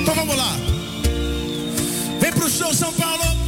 Então vamos lá. Vem pro show, São Paulo.